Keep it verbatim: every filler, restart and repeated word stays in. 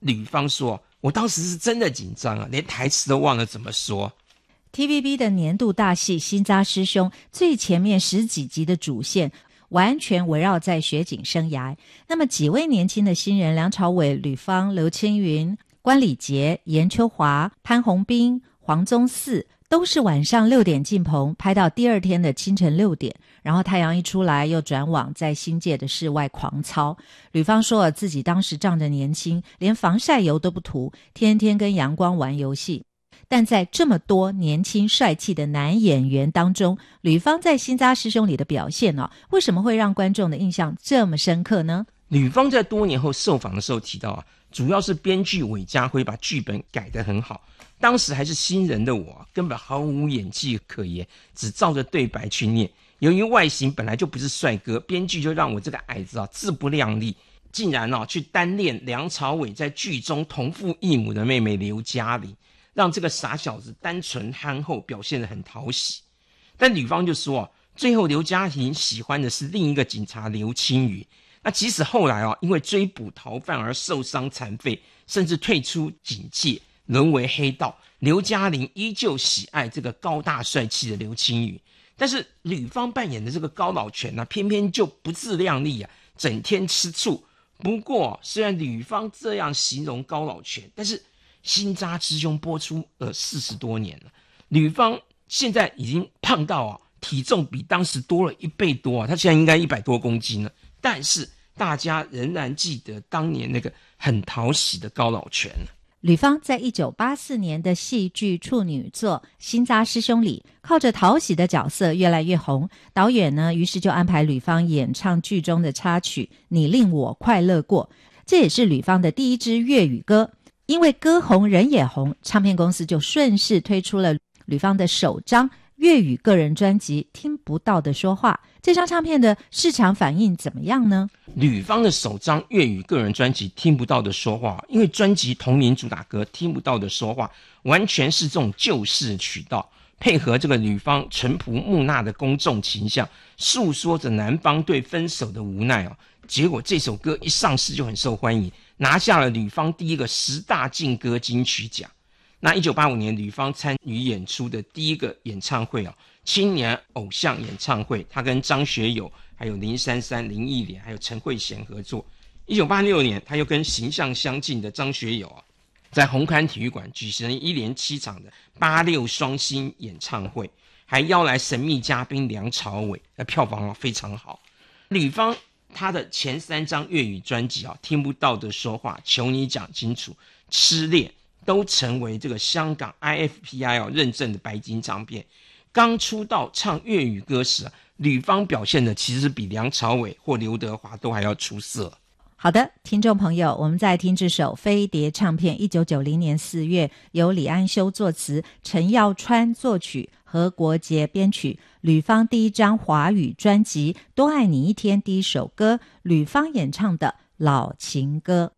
吕方说，我当时是真的紧张啊，连台词都忘了怎么说。 T V B 的年度大戏《新扎师兄》最前面十几集的主线完全围绕在学警生涯，那么几位年轻的新人梁朝伟、吕方、刘青云、关礼杰、严秋华、潘宏斌、黄宗四都是晚上六点进棚，拍到第二天的清晨六点，然后太阳一出来又转往在新界的室外狂操。吕方说自己当时仗着年轻，连防晒油都不涂，天天跟阳光玩游戏。但在这么多年轻帅气的男演员当中，吕方在《新扎师兄》里的表现哦，为什么会让观众的印象这么深刻呢？ 吕方在多年后受访的时候提到啊，主要是编剧韦家辉把剧本改得很好，当时还是新人的我根本毫无演技可言，只照着对白去念。由于外形本来就不是帅哥，编剧就让我这个矮子啊自不量力，竟然啊去单恋梁朝伟在剧中同父异母的妹妹刘嘉玲，让这个傻小子单纯憨厚，表现得很讨喜。但吕方就说啊，最后刘嘉玲喜欢的是另一个警察刘青云。那即使后来啊因为追捕逃犯而受伤残废，甚至退出警界，沦为黑道，刘嘉玲依旧喜爱这个高大帅气的刘青云。但是吕方扮演的这个高老全啊，偏偏就不自量力啊，整天吃醋。不过虽然吕方这样形容高老全，但是新扎师兄播出了四十多年了，吕方现在已经胖到啊，体重比当时多了一倍多啊，他现在应该一百多公斤了。但是大家仍然记得当年那个很讨喜的高老全。 吕方在一九八四年的戏剧处女作《新扎师兄》里，靠着讨喜的角色越来越红。导演呢，于是就安排吕方演唱剧中的插曲《你令我快乐过》，这也是吕方的第一支粤语歌。因为歌红人也红，唱片公司就顺势推出了吕方的首张粤语个人专辑《听不到的说话》。这张唱片的市场反应怎么样呢？ 吕方的首张粤语个人专辑《听不到的说话》，因为专辑同名主打歌《听不到的说话》完全是这种旧式曲调，配合这个吕方淳朴木讷的公众形象，诉说着男方对分手的无奈哦。结果这首歌一上市就很受欢迎，拿下了吕方第一个十大劲歌金曲奖。那一九八五年吕方参与演出的第一个演唱会哦，青年偶像演唱会，他跟张学友还有林珊珊、林忆莲还有陈慧娴合作。一九八六年他又跟形象相近的张学友啊，在红磡体育馆举行一连七场的八六双星演唱会，还邀来神秘嘉宾梁朝伟，那票房非常好。吕方他的前三张粤语专辑啊，听不到的说话、求你讲清楚、痴恋，都成为这个香港 I F P I 哦认证的白金唱片。刚出道唱粤语歌时啊，吕方表现的其实比梁朝伟或刘德华都还要出色。 好的，听众朋友，我们在听这首飞碟唱片一九九零年四月由李安修作词，陈耀川作曲，何国杰编曲，吕方第一张华语专辑《多爱你一天》第一首歌，吕方演唱的老情歌。